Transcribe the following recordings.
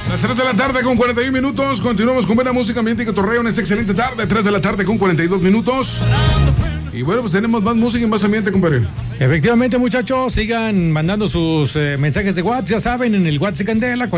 Las 3 de la tarde con 41 minutos. Continuamos con buena música, ambiente y cotorreo en esta excelente tarde. 3 de la tarde con 42 minutos. Y bueno, pues tenemos más música y más ambiente, compadre. Efectivamente, muchachos, sigan mandando sus mensajes de WhatsApp, ya saben, en el WhatsApp Candela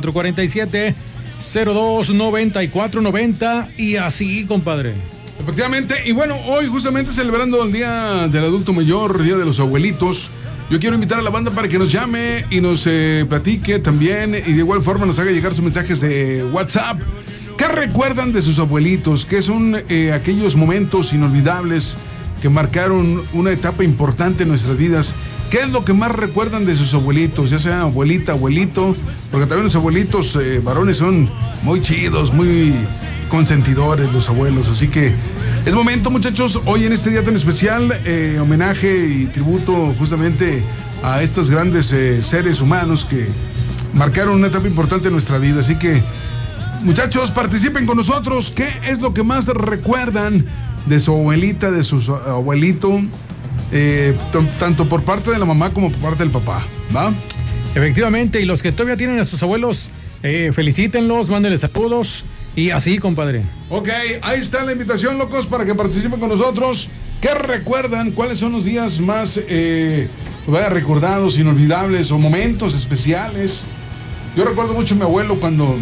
4447-029490 y así, compadre. Efectivamente, y bueno, hoy justamente celebrando el Día del Adulto Mayor, Día de los Abuelitos, yo quiero invitar a la banda para que nos llame y nos platique también y de igual forma nos haga llegar sus mensajes de WhatsApp. ¿Qué recuerdan de sus abuelitos? ¿Qué son aquellos momentos inolvidables que marcaron una etapa importante en nuestras vidas? ¿Qué es lo que más recuerdan de sus abuelitos? Ya sea abuelita, abuelito, porque también los abuelitos varones son muy chidos, muy consentidores los abuelos, así que es momento, muchachos, hoy en este día tan especial, homenaje y tributo justamente a estos grandes seres humanos que marcaron una etapa importante en nuestra vida, así que muchachos, participen con nosotros. ¿Qué es lo que más recuerdan de su abuelita, de su abuelito, tanto por parte de la mamá como por parte del papá? ¿Va? Efectivamente, y los que todavía tienen a sus abuelos, felicítenlos, mándenles saludos y así, compadre. Ok, ahí está la invitación, locos, para que participen con nosotros. ¿Qué recuerdan? ¿Cuáles son los días más recordados, inolvidables o momentos especiales? Yo recuerdo mucho a mi abuelo cuando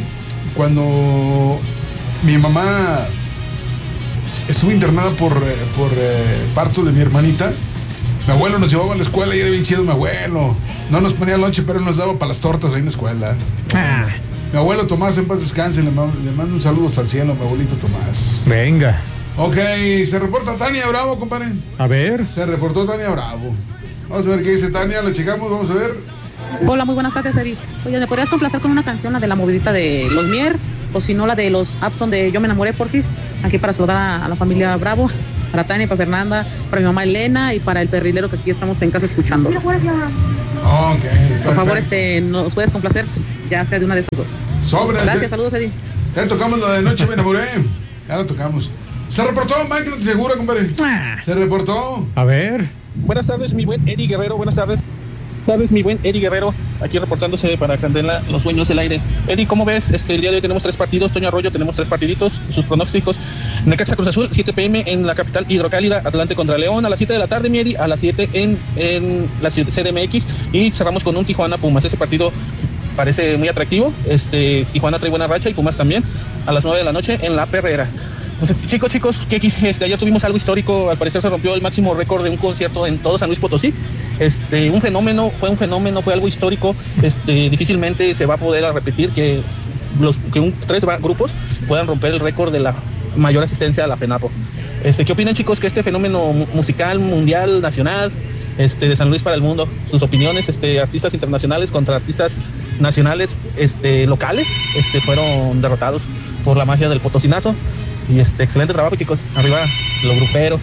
mi mamá estuvo internada por parto de mi hermanita. Mi abuelo nos llevaba a la escuela y era bien chido mi abuelo. No nos ponía lonche, pero nos daba para las tortas ahí en la escuela. Mi abuelo Tomás, en paz descanse, le mando un saludo hasta el cielo, mi abuelito Tomás. Venga. Ok, se reporta Tania Bravo, compadre. A ver. Se reportó Tania Bravo. Vamos a ver qué dice Tania, la checamos, vamos a ver. Hola, muy buenas tardes, Eddie. Oye, ¿me podrías complacer con una canción, la de la movidita de los Mier? O si no, la de los Upton de Yo me enamoré, porfis. Aquí para saludar a la familia Bravo, para Tania, para Fernanda, para mi mamá Elena y para el perrilero que aquí estamos en casa escuchando. Ok, por favor, ¿nos puedes complacer? Ya sea de una de esas dos. Gracias, saludos, Eddie. Ya tocamos la de Noche me enamoré. Ya la tocamos. Se reportó, Mike, no te segura, compadre. Se reportó. A ver. Buenas tardes, mi buen Eddie Guerrero. Buenas tardes, mi buen Eddie Guerrero, aquí reportándose para Candela, los dueños del aire. Eddie, ¿cómo ves? El día de hoy tenemos 3 partidos. Toño Arroyo, tenemos 3 partiditos. Sus pronósticos: Necaxa Cruz Azul, 7 p.m. en la capital hidrocálida. Atlante contra León a las 7 de la tarde, mi Eddie, a las 7 en la CDMX. Y cerramos con un Tijuana Pumas. Ese partido parece muy atractivo. Tijuana trae buena racha y Pumas también, a las 9 de la noche en La Perrera. Pues, chicos, ayer tuvimos algo histórico. Al parecer se rompió el máximo récord de un concierto en todo San Luis Potosí. Fue un fenómeno, fue algo histórico. Difícilmente se va a poder repetir que 3 grupos puedan romper el récord de la mayor asistencia a la FENAPO. ¿Qué opinan, chicos, que este fenómeno musical, mundial, nacional, de San Luis para el mundo? Sus opiniones, artistas internacionales contra artistas nacionales, locales, fueron derrotados por la magia del potosinazo. Y excelente trabajo, chicos. Arriba lo grupero.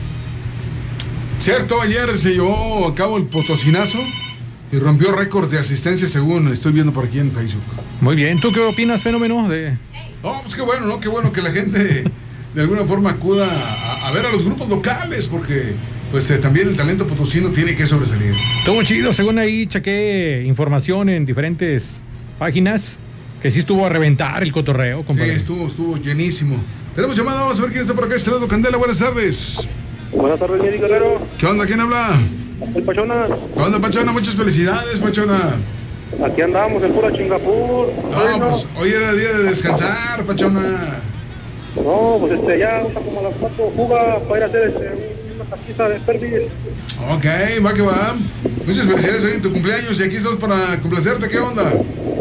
Cierto, ayer se llevó a cabo el potosinazo y rompió récord de asistencia, según estoy viendo por aquí en Facebook. Muy bien. ¿Tú qué opinas, fenómeno? Pues qué bueno, ¿no? Qué bueno que la gente de alguna forma acuda a ver a los grupos locales, porque pues también el talento potosino tiene que sobresalir. Estuvo chido, según ahí chequé información en diferentes páginas, que sí estuvo a reventar el cotorreo, compadre. Sí, estuvo llenísimo. Tenemos llamada, vamos a ver quién está por acá, este lado. Candela, buenas tardes. Buenas tardes, Eddie Guerrero. ¿Qué onda? ¿Quién habla? El Pachona. ¿Qué onda, Pachona? Muchas felicidades, Pachona. Aquí andamos en pura Chingapur. Pues hoy era día de descansar, Pachona. No, pues ya usa como a las 4 fuga para ir a hacer una taquiza de perdiz. Ok, va que va. Muchas felicidades hoy en tu cumpleaños y aquí estamos para complacerte. ¿Qué onda?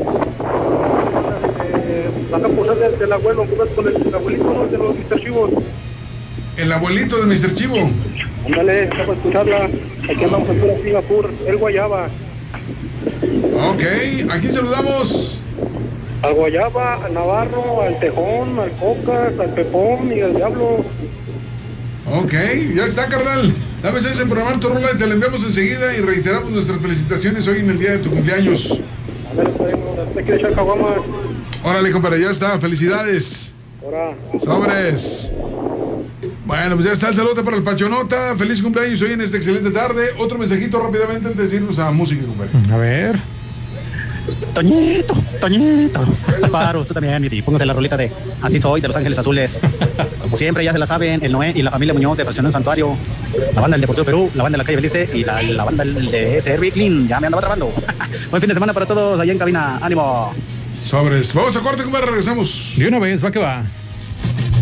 Acá por ser del abuelo, con el abuelito, ¿no? De los Mr. Chivos. El abuelito de Mr. Chivo. Ándale, está para escucharla. Aquí andamos en pura Singapur, el Guayaba. Ok, ¿a quién saludamos? Al Guayaba, al Navarro, al Tejón, al Cocas, al Pepón y al Diablo. Ok, ya está, carnal. Dame chance en programar tu rola y te la enviamos enseguida y reiteramos nuestras felicitaciones hoy en el día de tu cumpleaños. Ándale, te quiere echar caguamas. Órale, compadre, ya está, felicidades. Ahora. Sobres. Bueno, pues ya está el saludo para el Pachonota. Feliz cumpleaños hoy en esta excelente tarde. Otro mensajito rápidamente antes de irnos a música, compadre. A ver. Toñito. Asparos, tú también, Miti. Póngase la rolita de Así Soy, de Los Ángeles Azules. Como siempre, ya se la saben, el Noé y la familia Muñoz de Fraccionado Santuario, la banda del Deportivo Perú, la banda de la calle Belice y la banda de SR Clean. Ya me andaba trabando. Buen fin de semana para todos allá en cabina. ¡Ánimo! Sobres. Vamos a corte, compadre, regresamos. De una vez, va que va.